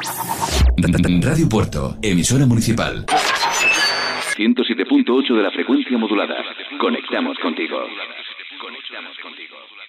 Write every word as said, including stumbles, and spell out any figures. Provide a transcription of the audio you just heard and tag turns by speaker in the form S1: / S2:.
S1: Radio Puerto, emisora municipal. ciento siete punto ocho de la frecuencia modulada. Conectamos contigo. Conectamos contigo.